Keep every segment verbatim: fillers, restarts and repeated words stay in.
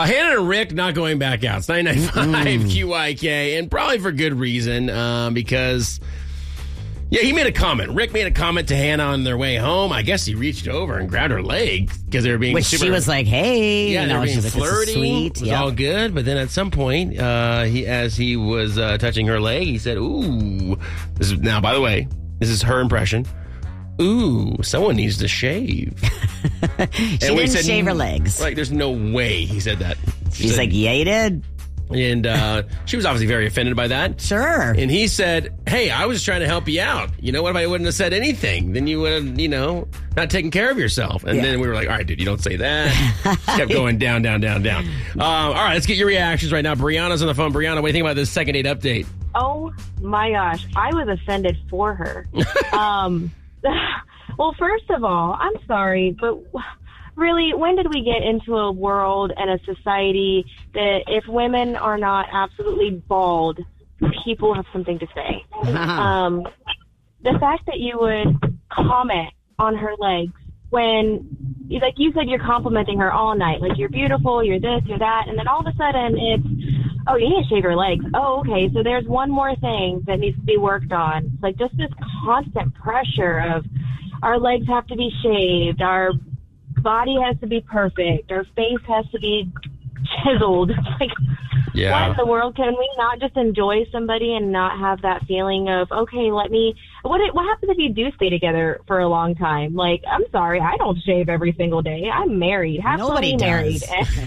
Uh, Hannah and Rick not going back out. It's ninety-nine point five mm. Q Y K, and probably for good reason, um, because, yeah, he made a comment. Rick made a comment to Hannah on their way home. I guess he reached over and grabbed her leg because they were being Which super... she was like, hey. Yeah, you they know, were being she was like, flirty. Sweet. It was Yep. all good, but then at some point, uh, he as he was uh, touching her leg, he said, ooh. This is, now, by the way, this is her impression. Ooh, someone needs to shave. she didn't said, shave her legs. Like, there's no way he said that. She She's said, like, yeah, you did. And uh, she was obviously very offended by that. Sure. And he said, hey, I was trying to help you out. You know what? If I wouldn't have said anything, then you would have, you know, not taken care of yourself. And yeah. then we were like, all right, dude, you don't say that. Just kept going down, down, down, down. Um, all right, let's get your reactions right now. Brianna's on the phone. Brianna, what do you think about this second date update? Oh, my gosh. I was offended for her. um, well, first of all, I'm sorry, but... Really, when did we get into a world and a society that if women are not absolutely bald, people have something to say? um, the fact that you would comment on her legs when, like you said, you're complimenting her all night. Like, you're beautiful, you're this, you're that. And then all of a sudden it's, oh, you need to shave your legs. Oh, okay, so there's one more thing that needs to be worked on. It's like just this constant pressure of our legs have to be shaved, our body has to be perfect. Our face has to be chiseled. Like, yeah. What in the world? Can we not just enjoy somebody and not have that feeling of, okay, let me... What What happens if you do stay together for a long time? Like, I'm sorry, I don't shave every single day. I'm married. Happily married.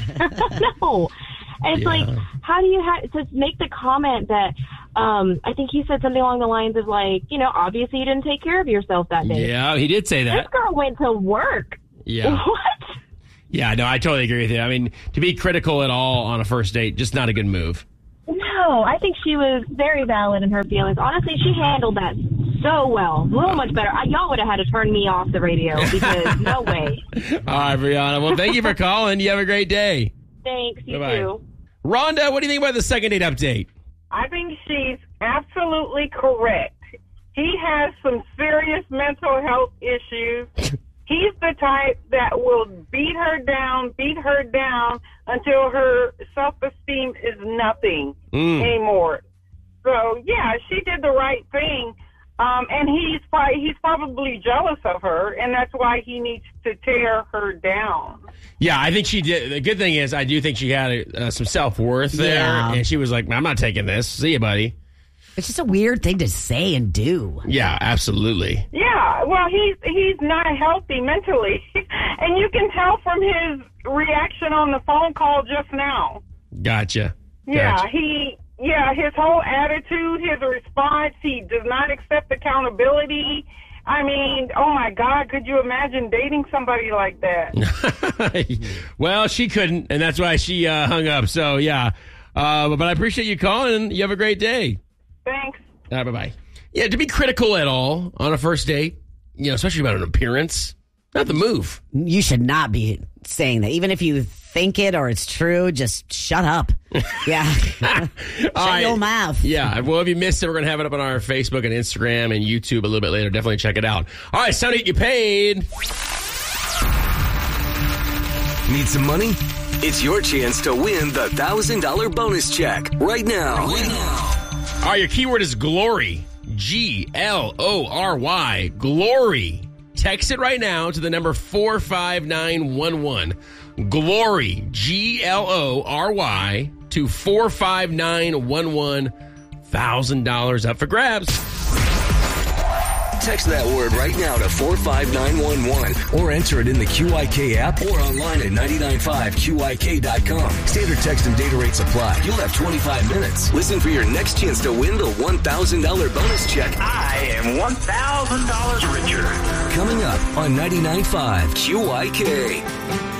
No. And it's yeah. like, how do you have to make the comment that... Um, I think he said something along the lines of, like, you know, obviously you didn't take care of yourself that day. Yeah, he did say that. This girl went to work. Yeah. What? Yeah, no, I totally agree with you. I mean, to be critical at all on a first date, just not a good move. No, I think she was very valid in her feelings. Honestly, she handled that so well. A little much better. I, y'all would have had to turn me off the radio because no way. All right, Brianna. Well, thank you for calling. You have a great day. Thanks. You Bye-bye. too. Rhonda, what do you think about the second date update? I think she's absolutely correct. He has some serious mental health issues. He's the type that will beat her down, beat her down until her self-esteem is nothing mm. anymore. So, yeah, she did the right thing. Um, and he's probably, he's probably jealous of her, and that's why he needs to tear her down. Yeah, I think she did. The good thing is I do think she had uh, some self-worth there, yeah. and she was like, I'm not taking this. See you, buddy. It's just a weird thing to say and do. Yeah, absolutely. Yeah, well, he's he's not healthy mentally. And you can tell from his reaction on the phone call just now. Gotcha. Yeah, gotcha. he, yeah, his whole attitude, his response, he does not accept accountability. I mean, oh, my God, could you imagine dating somebody like that? Well, she couldn't, and that's why she uh, hung up. So, yeah. Uh, but I appreciate you calling, and you have a great day. Thanks. All right, bye-bye. Yeah, to be critical at all on a first date, you know, especially about an appearance, not the move. You should not be saying that. Even if you think it or it's true, just shut up. Yeah. Shut right. your mouth. Yeah. Well, if you missed it, we're going to have it up on our Facebook and Instagram and YouTube a little bit later. Definitely check it out. All right, it's time to get you paid. Need some money? It's your chance to win the one thousand dollars bonus check right now. Right now. All right, your keyword is glory. G L O R Y. Glory. Text it right now to the number four five nine one one. Glory. G L O R Y to four five nine one one. one thousand dollars up for grabs. Text that word right now to four five nine one one or enter it in the Q I K app or online at nine nine five Q I K dot com. Standard text and data rates apply. You'll have twenty-five minutes. Listen for your next chance to win the one thousand dollars bonus check. I am one thousand dollars richer. Coming up on ninety-nine point five Q I K.